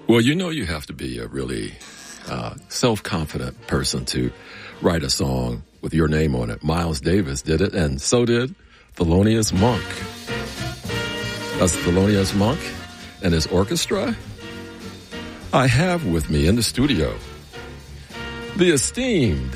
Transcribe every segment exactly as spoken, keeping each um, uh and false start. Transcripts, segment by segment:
Well, you know you have to be a really uh, self-confident person to write a song with your name on it. Miles Davis did it, and so did Thelonious Monk. That's Thelonious Monk and his orchestra. I have with me in the studio the esteemed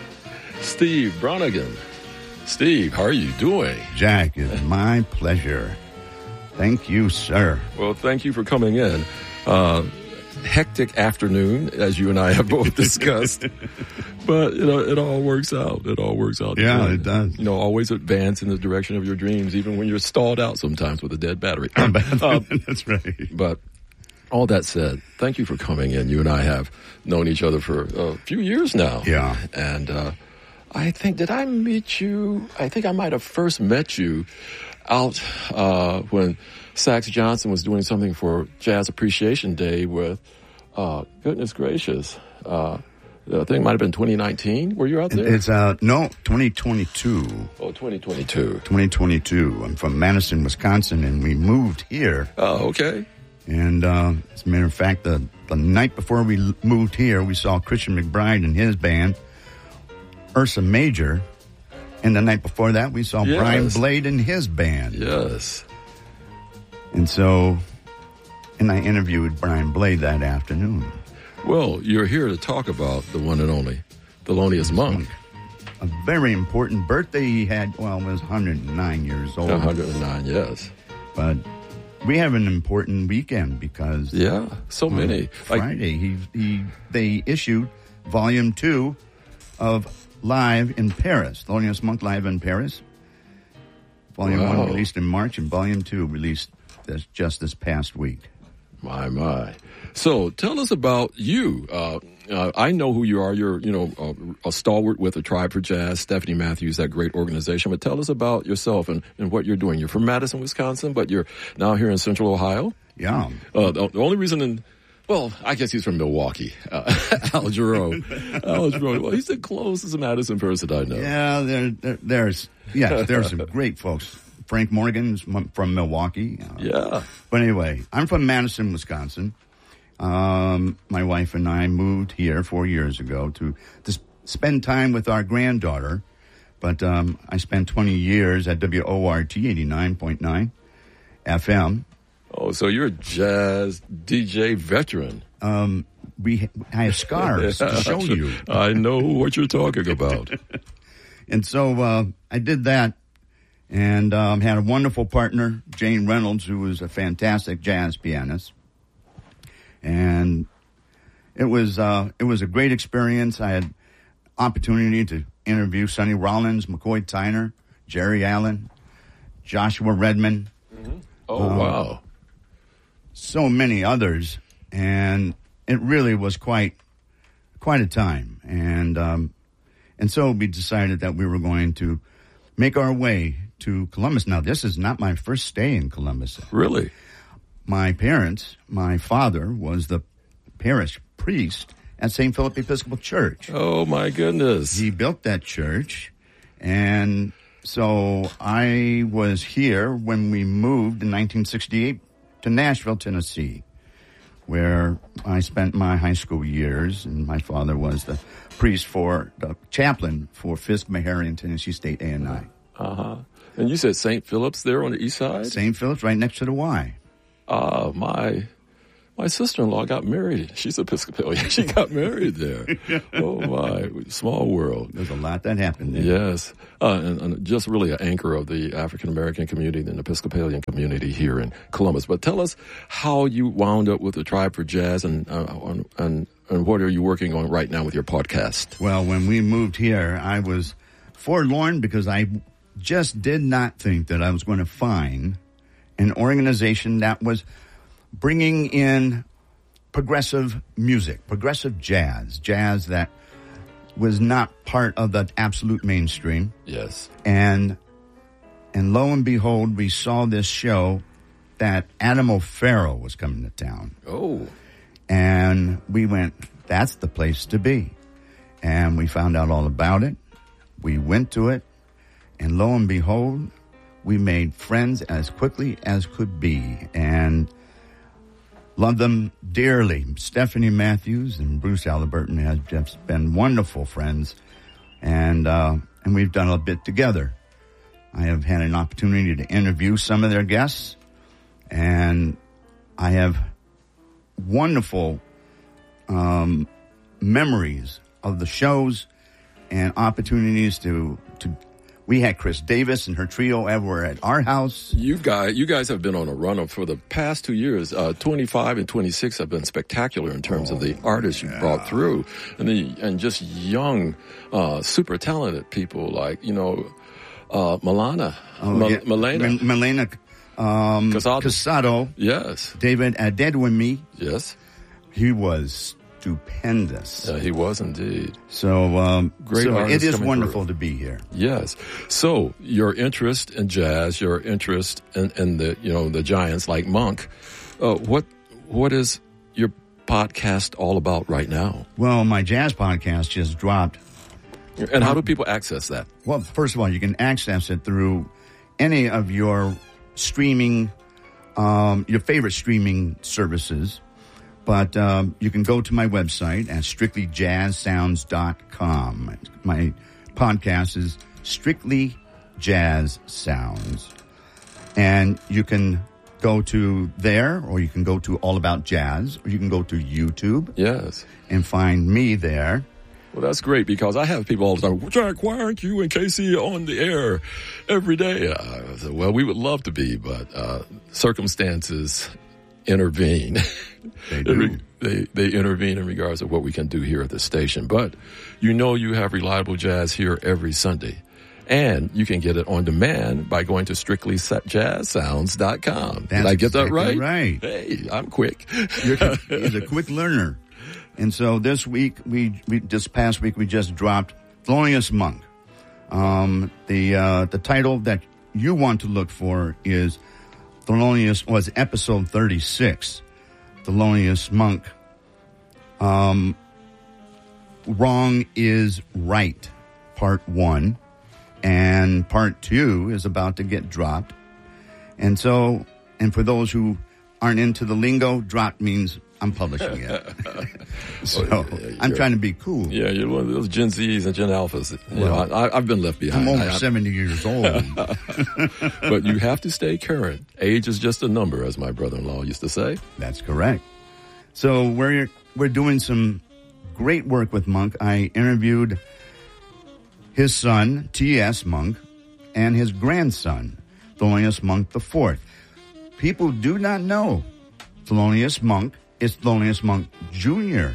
Steve Bronigan. Steve, how are you doing? Jack, it's my pleasure. Thank you, sir. Well, thank you for coming in. Uh, hectic afternoon, as you and I have both discussed. But, you know, it all works out. It all works out. Yeah, it does. You know, always advance in the direction of your dreams, even when you're stalled out sometimes with a dead battery. uh, That's right. But all that said, thank you for coming in. You and I have known each other for a few years now. Yeah. And uh, I think, did I meet you? I think I might have first met you out uh, when Sax Johnson was doing something for Jazz Appreciation Day with, uh, goodness gracious, uh, I think it might have been twenty nineteen. Were you out there? It's, uh, no, twenty twenty-two. Oh, twenty twenty-two. twenty twenty-two. I'm from Madison, Wisconsin, and we moved here. Oh, okay. And uh, as a matter of fact, the, the night before we moved here, we saw Christian McBride and his band, Ursa Major. And the night before that, we saw Yes. Brian Blade and his band. Yes. And so, and I interviewed Brian Blade that afternoon. Well, you're here to talk about the one and only Thelonious Monk. A very important birthday he had. Well, was one hundred nine years old. one hundred nine, yes. But we have an important weekend because Yeah, so many. Like, Friday he he they issued volume two of Live in Paris, Thelonious Monk Live in Paris. Volume Wow. one released in March, and volume two released this, just this past week. my, my. So tell us about you. Uh, uh, I know who you are. You're, you know, uh, a stalwart with a Tribe for Jazz, Stephanie Matthews, that great organization. But tell us about yourself and, and what you're doing. You're from Madison, Wisconsin, but you're now here in Central Ohio. Yeah. Uh, the, the only reason in, well, I guess he's from Milwaukee. Uh, Al Jarreau. Al Jarreau. Well, he's the closest Madison person I know. Yeah, there, there, there's yeah, there's some great folks. Frank Morgan's from Milwaukee. Uh, Yeah. But anyway, I'm from Madison, Wisconsin. Um, my wife and I moved here four years ago to to s- spend time with our granddaughter. But um, I spent twenty years at W O R T eighty-nine point nine F M. Oh, so you're a jazz D J veteran. Um, we I have scars to show you. I know what you're talking about. And so uh, I did that, and um, had a wonderful partner, Jane Reynolds, who was a fantastic jazz pianist. And it was uh, it was a great experience. I had opportunity to interview Sonny Rollins, McCoy Tyner, Jerry Allen, Joshua Redman. Mm-hmm. Oh, Um, wow. So many others, and it really was quite quite a time. And um, and so we decided that we were going to make our way to Columbus. Now, this is not my first stay in Columbus. Really? My parents, my father was the parish priest at Saint Philip Episcopal Church. Oh, my goodness. He built that church, and so I was here when we moved in nineteen sixty-eight to Nashville, Tennessee, where I spent my high school years, and my father was the priest for, the chaplain for Fisk, Meharry, and Tennessee State A and I. Uh-huh. And you said Saint Philip's there on the east side? Saint Philip's right next to the Y. Uh, my my sister-in-law got married. She's Episcopalian. She got married there. Oh, my. Small world. There's a lot that happened there. Yes. Uh, and, and just really an anchor of the African-American community and Episcopalian community here in Columbus. But tell us how you wound up with the Tribe for Jazz, and, uh, on, and, and what are you working on right now with your podcast? Well, when we moved here, I was forlorn because I just did not think that I was going to find an organization that was bringing in progressive music, progressive jazz, jazz that was not part of the absolute mainstream. Yes. And and lo and behold, we saw this show that Adam O'Farrell was coming to town. Oh. And we went, that's the place to be. And we found out all about it. We went to it. And lo and behold, we made friends as quickly as could be. And Love them dearly. Stephanie Matthews and Bruce Halliburton have just been wonderful friends, and uh, and we've done a bit together. I have had an opportunity to interview some of their guests, and I have wonderful um, memories of the shows and opportunities to to. We had Chris Davis and her trio ever at our house. You guys, you guys have been on a run for the past two years. Uh, twenty-five and twenty-six have been spectacular in terms oh, of the artists you yeah. brought through, and the and just young, uh, super talented people like you know, uh, Milana, oh, Ma- yeah. Milena, M- Milena um, Casado. Casado. Yes, David Adedwumi. Yes, he was stupendous. Yeah, he was indeed. So, um, great. So it is wonderful through. to be here. Yes. So your interest in jazz, your interest in, in the you know the giants like Monk. Uh, what what is your podcast all about right now? Well, my jazz podcast just dropped. And how do people access that? Well, first of all, you can access it through any of your streaming, um, your favorite streaming services. But um, you can go to my website at strictly jazz sounds dot com. My podcast is Strictly Jazz Sounds. And you can go to there, or you can go to All About Jazz, or you can go to YouTube. Yes. And find me there. Well, that's great, because I have people all the time, Jack, why aren't you and Casey on the air every day? Uh, said, well, we would love to be, but uh, circumstances intervene. They do. They, they intervene in regards to what we can do here at the station. But you know you have reliable jazz here every Sunday. And you can get it on demand by going to strictly jazz sounds dot com. Did I get that right? Right. Hey, I'm quick. You're, he's a quick learner. And so this week, we, we this past week, we just dropped Thelonious Monk. Um, the uh, the title that you want to look for is Thelonious, was episode thirty-six. Thelonious Monk. Um, Wrong is Right, part one. And part two is about to get dropped. And so, and for those who aren't into the lingo, drop means I'm publishing it. so oh, yeah, I'm trying to be cool. Yeah, you're one of those Gen Zs and Gen Alphas. You well, know, I, I've been left behind. I'm over I, I, seventy years old. But you have to stay current. Age is just a number, as my brother-in-law used to say. That's correct. So we're we're doing some great work with Monk. I interviewed his son, T S. Monk, and his grandson, Thelonious Monk the Fourth. People do not know Thelonious Monk is Thelonious Monk Junior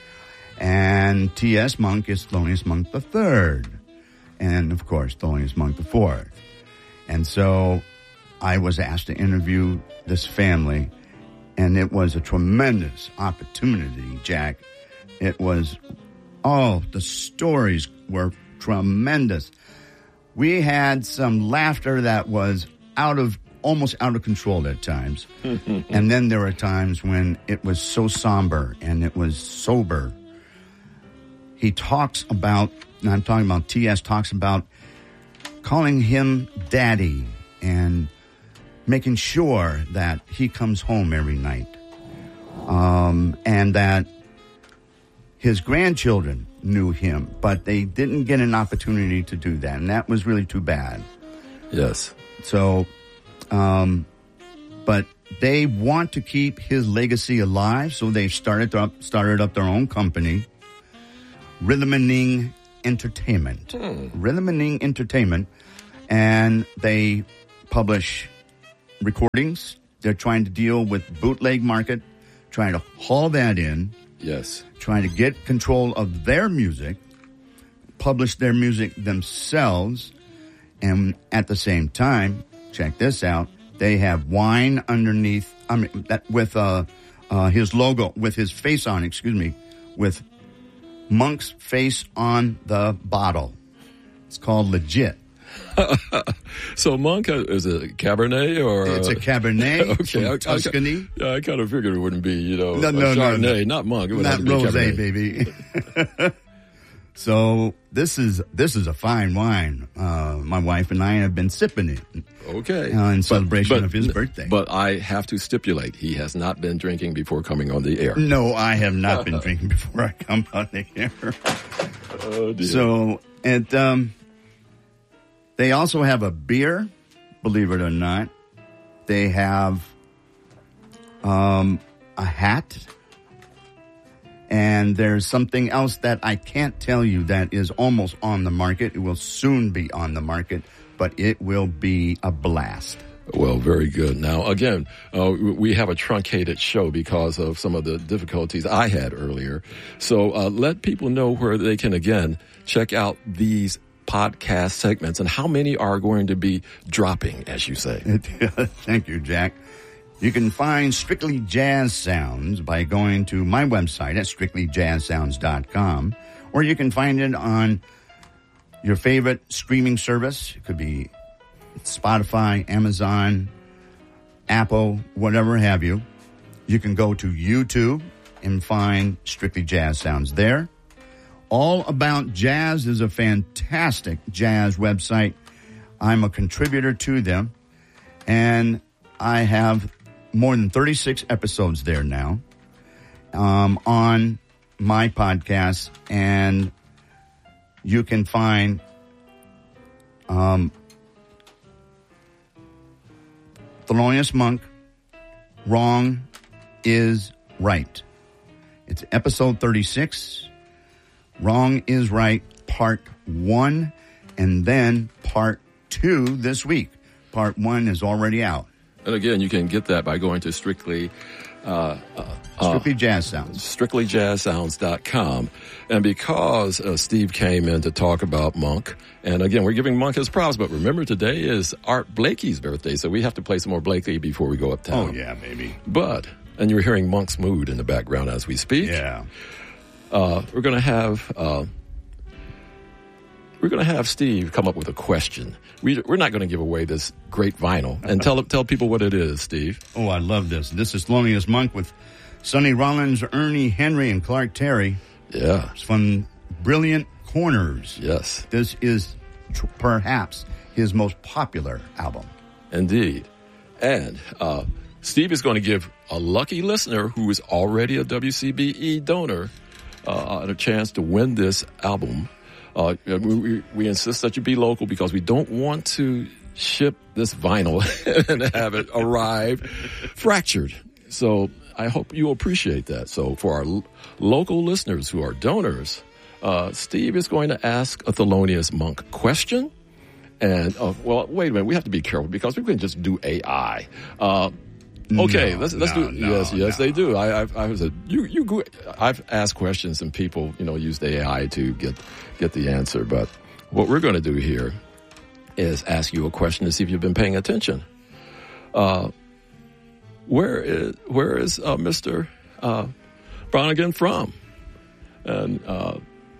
And T S. Monk is Thelonious Monk the Third. And, of course, Thelonious Monk the Fourth. And so I was asked to interview this family, and it was a tremendous opportunity, Jack. It was, oh, the stories were tremendous. We had some laughter that was out of, almost out of control at times. And then there were times when it was so somber and it was sober. He talks about, and I'm talking about T S, talks about calling him daddy and making sure that he comes home every night. Um, and that his grandchildren knew him, but they didn't get an opportunity to do that. And that was really too bad. Yes. So, um, but they want to keep his legacy alive, so they started up, started up their own company, Rhythm and Ning Entertainment. Hmm. Rhythm and Ning Entertainment, and they publish recordings. They're trying to deal with bootleg market, trying to haul that in. Yes. Trying to get control of their music, publish their music themselves, and at the same time, check this out, they have wine underneath, I mean, that with uh, uh, his logo, with his face on, excuse me, with Monk's face on the bottle. It's called Legit. So Monk is a Cabernet or it's a Cabernet okay, from I, Tuscany. I, yeah, I kind of figured it wouldn't be, you know, no, a no, Chardonnay, no, no. not Monk. It would not have to be rosé, Cabernet. baby. So this is this is a fine wine. Uh, my wife and I have been sipping it. Okay. Uh, in celebration but, but, of his birthday. But I have to stipulate, he has not been drinking before coming on the air. No, I have not been drinking before I come on the air. Oh, dear. So, and um, they also have a beer, believe it or not. They have um, a hat. And there's something else that I can't tell you that is almost on the market. It will soon be on the market, but it will be a blast. Well, very good. Now, again, uh, we have a truncated show because of some of the difficulties I had earlier. So uh, let people know where they can, again, check out these podcast segments and how many are going to be dropping, as you say. Thank you, Jack. You can find Strictly Jazz Sounds by going to my website at strictly jazz sounds dot com, or you can find it on your favorite streaming service. It could be Spotify, Amazon, Apple, whatever have you. You can go to YouTube and find Strictly Jazz Sounds there. All About Jazz is a fantastic jazz website. I'm a contributor to them, and I have more than thirty-six episodes there now um, on my podcast, and you can find um, Thelonious Monk, Wrong is Right. It's episode thirty-six, Wrong is Right, part one, and then part two this week. Part one is already out. And again, you can get that by going to Strictly uh, uh, Strictly Jazz Sounds. strictly jazz sounds dot com. And because uh, Steve came in to talk about Monk, and again, we're giving Monk his props, but remember today is Art Blakey's birthday, so we have to play some more Blakey before we go uptown. Oh, yeah, baby. But, and you're hearing Monk's mood in the background as we speak. Yeah. Uh, we're going to have... Uh, We're going to have Steve come up with a question. We, we're not going to give away this great vinyl. And tell tell people what it is, Steve. Oh, I love this. This is Thelonious Monk with Sonny Rollins, Ernie Henry, and Clark Terry. Yeah. It's from Brilliant Corners. Yes. This is tr- perhaps his most popular album. Indeed. And uh, Steve is going to give a lucky listener who is already a W C B E donor uh, a chance to win this album. Uh, we, we insist that you be local because we don't want to ship this vinyl and have it arrive fractured. So I hope you appreciate that. So for our l- local listeners who are donors, uh, Steve is going to ask a Thelonious Monk question. And, uh, well, wait a minute. We have to be careful because we can just do A I. Uh, Okay, no, let's let's no, do. no, yes, yes, no. they do. I, I've, I was a you you. Go, I've asked questions and people, you know, used A I to get get the answer. But what we're going to do here is ask you a question to see if you've been paying attention. Uh, where is where is uh, Mister Uh, Bronigan from? And uh,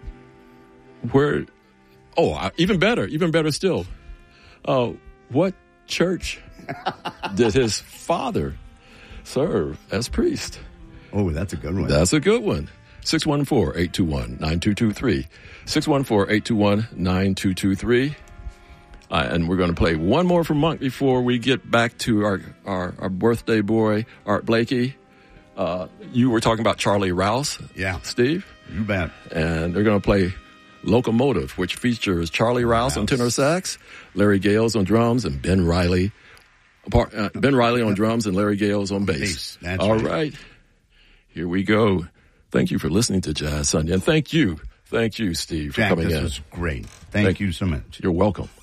where? Oh, uh, even better, even better still. Uh, what church did his father serve as priest? Oh, that's a good one. That's a good one. six one four, eight two one, nine two two three. six one four, eight two one, nine two two three. Uh, and we're going to play one more from Monk before we get back to our, our, our birthday boy, Art Blakey. Uh, you were talking about Charlie Rouse, Yeah. Steve. You bet. And they're going to play Locomotive, which features Charlie Rouse on tenor sax, Larry Gales on drums, and Ben Riley. Uh, Ben Riley on drums and Larry Gales on bass. Bass, that's All right. right. Here we go. Thank you for listening to Jazz Sunday. And thank you. Thank you, Steve, for Jack, coming this in. was great. Thank, Thank- you so much. You're welcome.